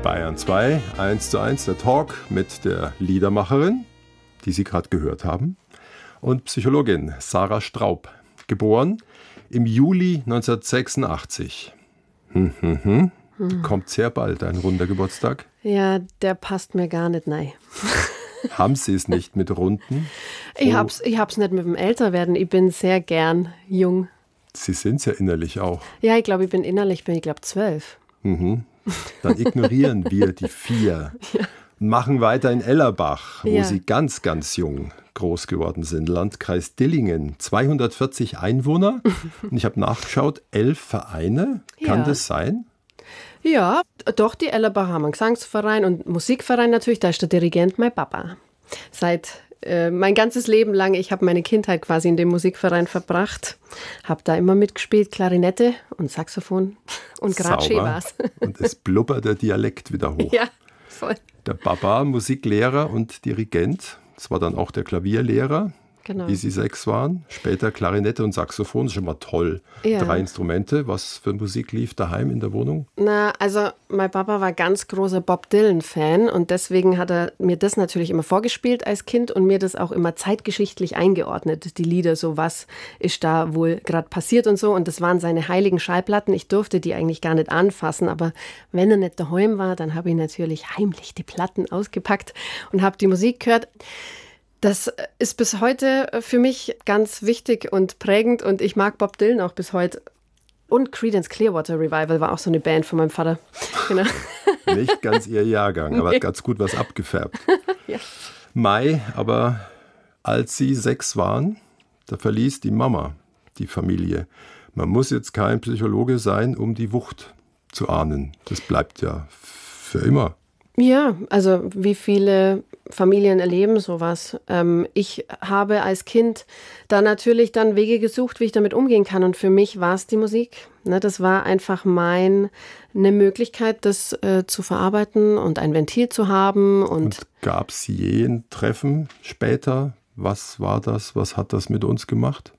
Bayern 2, 1:1, der Talk mit der Liedermacherin, die Sie gerade gehört haben, und Psychologin Sarah Straub, geboren im Juli 1986. Kommt sehr bald, ein runder Geburtstag. Ja, der passt mir gar nicht, nein. Haben Sie es nicht mit Runden? Ich hab's nicht mit dem Älterwerden. Ich bin sehr gern jung. Sie sind es ja innerlich auch. Ja, ich glaube, ich bin 12. Dann ignorieren wir die 4 und machen weiter in Ellerbach, wo Sie ganz, ganz jung groß geworden sind. Landkreis Dillingen, 240 Einwohner. Und ich habe nachgeschaut, 11 Vereine. Kann das sein? Ja, doch, die Ellerbacher haben einen Gesangsverein und Musikverein natürlich. Da ist der Dirigent mein Papa. Seit mein ganzes Leben lang, ich habe meine Kindheit quasi in dem Musikverein verbracht. Habe da immer mitgespielt, Klarinette und Saxophon und Gratsche war's. Und es blubbert der Dialekt wieder hoch. Ja, voll. Der Papa, Musiklehrer und Dirigent. Das war dann auch der Klavierlehrer, wie Sie 6 waren. Später Klarinette und Saxophon, das ist schon mal toll. Ja. 3 Instrumente. Was für Musik lief daheim in der Wohnung? Na, also mein Papa war ganz großer Bob Dylan-Fan und deswegen hat er mir das natürlich immer vorgespielt als Kind und mir das auch immer zeitgeschichtlich eingeordnet, die Lieder, so was ist da wohl gerade passiert und so. Und das waren seine heiligen Schallplatten. Ich durfte die eigentlich gar nicht anfassen, aber wenn er nicht daheim war, dann habe ich natürlich heimlich die Platten ausgepackt und habe die Musik gehört. Das ist bis heute für mich ganz wichtig und prägend und ich mag Bob Dylan auch bis heute. Und Creedence Clearwater Revival war auch so eine Band von meinem Vater. Genau. Nicht ganz Ihr Jahrgang, aber hat ganz gut was abgefärbt. Ja. Mai, aber als Sie 6 waren, da verließ die Mama die Familie. Man muss jetzt kein Psychologe sein, um die Wucht zu ahnen. Das bleibt ja für immer. Ja, also wie viele Familien erleben sowas. Ich habe als Kind da natürlich dann Wege gesucht, wie ich damit umgehen kann. Und für mich war es die Musik. Das war einfach eine Möglichkeit, das zu verarbeiten und ein Ventil zu haben. Und gab es je ein Treffen später? Was war das? Was hat das mit uns gemacht?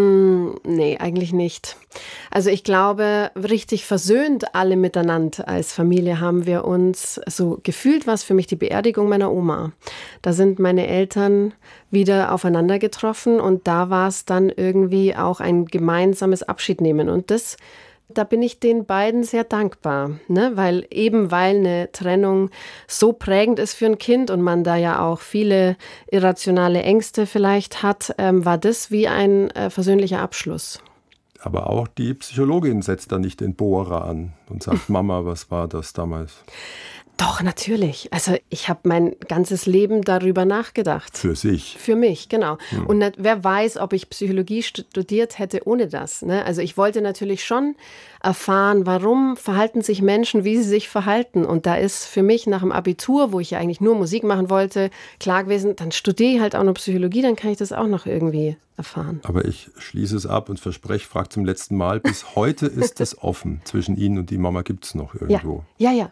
Nee, eigentlich nicht. Also ich glaube, richtig versöhnt alle miteinander als Familie haben wir uns so gefühlt, was für mich die Beerdigung meiner Oma. Da sind meine Eltern wieder aufeinander getroffen und da war es dann irgendwie auch ein gemeinsames Abschiednehmen und da bin ich den beiden sehr dankbar, ne? Weil eine Trennung so prägend ist für ein Kind und man da ja auch viele irrationale Ängste vielleicht hat, war das wie ein versöhnlicher Abschluss. Aber auch die Psychologin setzt da nicht den Bohrer an und sagt, Mama, was war das damals? Doch, natürlich. Also ich habe mein ganzes Leben darüber nachgedacht. Für sich? Für mich, genau. Und wer weiß, ob ich Psychologie studiert hätte ohne das. Ne? Also ich wollte natürlich schon erfahren, warum verhalten sich Menschen, wie sie sich verhalten. Und da ist für mich nach dem Abitur, wo ich ja eigentlich nur Musik machen wollte, klar gewesen, dann studiere ich halt auch noch Psychologie, dann kann ich das auch noch irgendwie erfahren. Aber ich schließe es ab und verspreche, frage zum letzten Mal, bis heute ist es offen. Zwischen Ihnen und die Mama gibt es noch irgendwo. Ja.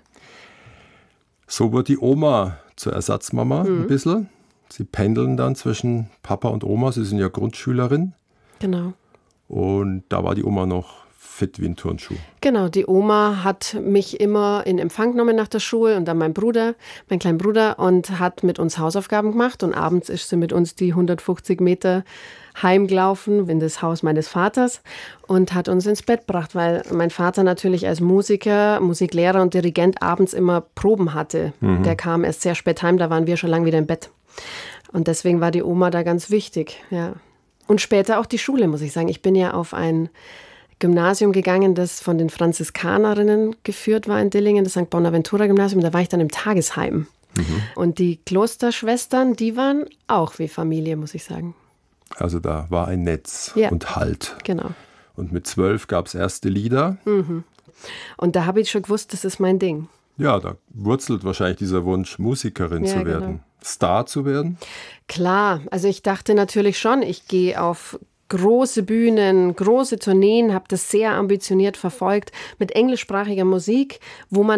So wird die Oma zur Ersatzmama ein bisschen. Sie pendeln dann zwischen Papa und Oma. Sie sind ja Grundschülerin. Genau. Und da war die Oma noch fit wie ein Turnschuh. Genau, die Oma hat mich immer in Empfang genommen nach der Schule und dann mein kleiner Bruder, und hat mit uns Hausaufgaben gemacht. Und abends ist sie mit uns die 150 Meter heimgelaufen in das Haus meines Vaters und hat uns ins Bett gebracht, weil mein Vater natürlich als Musiker, Musiklehrer und Dirigent abends immer Proben hatte. Der kam erst sehr spät heim, da waren wir schon lange wieder im Bett. Und deswegen war die Oma da ganz wichtig. Ja. Und später auch die Schule, muss ich sagen. Ich bin ja auf ein Gymnasium gegangen, das von den Franziskanerinnen geführt war in Dillingen, das St. Bonaventura-Gymnasium. Da war ich dann im Tagesheim. Und die Klosterschwestern, die waren auch wie Familie, muss ich sagen. Also da war ein Netz und Halt. Genau. Und mit 12 gab es erste Lieder. Und da habe ich schon gewusst, das ist mein Ding. Ja, da wurzelt wahrscheinlich dieser Wunsch, Musikerin zu werden. Genau. Star zu werden? Klar, also ich dachte natürlich schon, ich gehe auf große Bühnen, große Tourneen, habe das sehr ambitioniert verfolgt mit englischsprachiger Musik, wo man